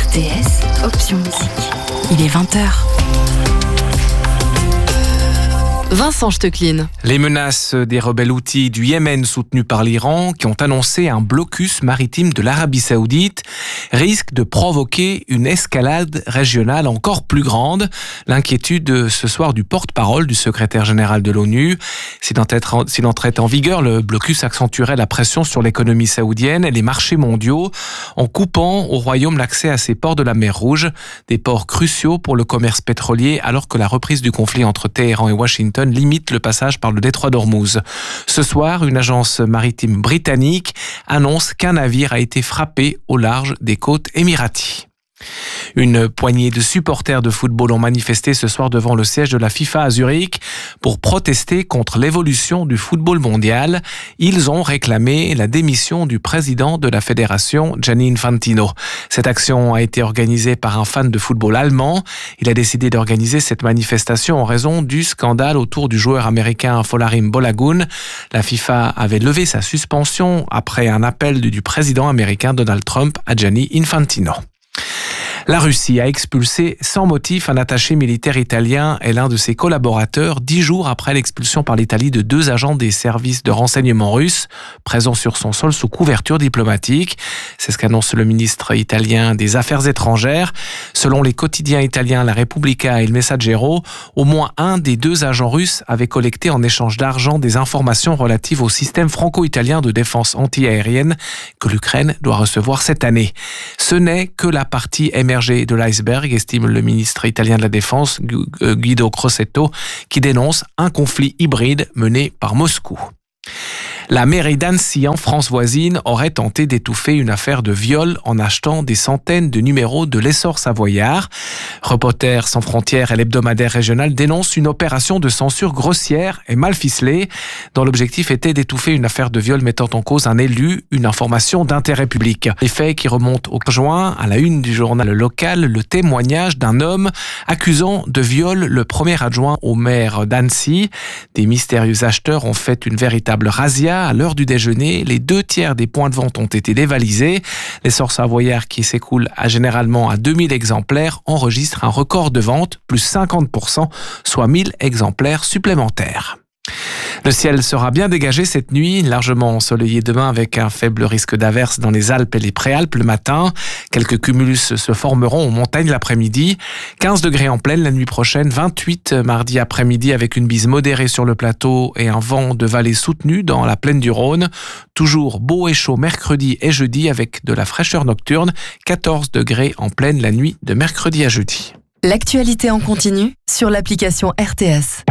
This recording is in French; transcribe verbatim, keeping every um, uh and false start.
R T S, option musique. Il est vingt heures. Vincent Stecklin. Les menaces des rebelles houthis du Yémen soutenus par l'Iran, qui ont annoncé un blocus maritime de l'Arabie Saoudite, risquent de provoquer une escalade régionale encore plus grande. L'inquiétude ce soir du porte-parole du secrétaire général de l'ONU. S'il entrait en vigueur, le blocus accentuerait la pression sur l'économie saoudienne et les marchés mondiaux en coupant au royaume l'accès à ses ports de la mer Rouge, des ports cruciaux pour le commerce pétrolier, alors que la reprise du conflit entre Téhéran et Washington limite le passage par le détroit d'Ormuz. Ce soir, une agence maritime britannique annonce qu'un navire a été frappé au large des côtes émiraties. Une poignée de supporters de football ont manifesté ce soir devant le siège de la FIFA à Zurich pour protester contre l'évolution du football mondial. Ils ont réclamé la démission du président de la fédération, Gianni Infantino. Cette action a été organisée par un fan de football allemand. Il a décidé d'organiser cette manifestation en raison du scandale autour du joueur américain Folarin Balogun. La FIFA avait levé sa suspension après un appel du président américain Donald Trump à Gianni Infantino. La Russie a expulsé sans motif un attaché militaire italien et l'un de ses collaborateurs dix jours après l'expulsion par l'Italie de deux agents des services de renseignement russes présents sur son sol sous couverture diplomatique. C'est ce qu'annonce le ministre italien des Affaires étrangères. Selon les quotidiens italiens La Repubblica et Le Messaggero, au moins un des deux agents russes avait collecté en échange d'argent des informations relatives au système franco-italien de défense anti-aérienne que l'Ukraine doit recevoir cette année. Ce n'est que la partie émergée de l'iceberg, estime le ministre italien de la Défense, Guido Crosetto, qui dénonce un conflit hybride mené par Moscou. La mairie d'Annecy, en France voisine, aurait tenté d'étouffer une affaire de viol en achetant des centaines de numéros de l'Essor savoyard. Reporters sans frontières et l'hebdomadaire régional dénoncent une opération de censure grossière et mal ficelée, dont l'objectif était d'étouffer une affaire de viol mettant en cause un élu, une information d'intérêt public. Les faits qui remontent au juin, à la une du journal local, le témoignage d'un homme accusant de viol le premier adjoint au maire d'Annecy. Des mystérieux acheteurs ont fait une véritable razzia. À l'heure du déjeuner, les deux tiers des points de vente ont été dévalisés. L'Essor savoyard, qui s'écoule à généralement à deux mille exemplaires, enregistre un record de vente, plus cinquante pour cent, soit mille exemplaires supplémentaires. Le ciel sera bien dégagé cette nuit, largement ensoleillé demain avec un faible risque d'averse dans les Alpes et les Préalpes le matin. Quelques cumulus se formeront aux montagnes l'après-midi. quinze degrés en pleine la nuit prochaine, vingt-huit mardi après-midi avec une bise modérée sur le plateau et un vent de vallée soutenu dans la plaine du Rhône. Toujours beau et chaud mercredi et jeudi avec de la fraîcheur nocturne, quatorze degrés en pleine la nuit de mercredi à jeudi. L'actualité en continu sur l'application R T S.